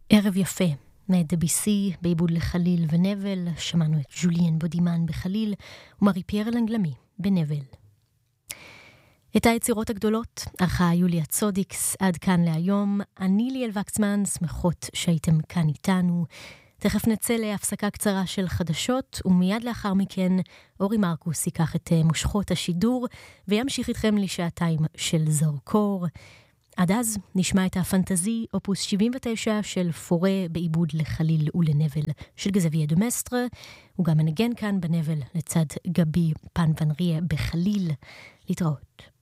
ערב יפה, מדביסי בעיבוד לחליל ונבל, שמענו את ז'וליאן בודימן בחליל, ומרי פייר לנגלמי בנבל. את היצירות הגדולות ערכה יוליה צודיקס, עד כאן להיום. אני ליאל וקסמן, שמחות שהייתם כאן איתנו. תכף נצא להפסקה קצרה של חדשות, ומיד לאחר מכן אורי מרקוס ייקח את מושכות השידור, וימשיך איתכם לשעתיים של זרקור. עד אז נשמע את הפנטזי אופוס 79 של פורה בעיבוד לחליל ולנבל של גזביה דומסטרה. הוא גם מנגן כאן בנבל לצד גבי פן ון ריה בחליל. להתראות.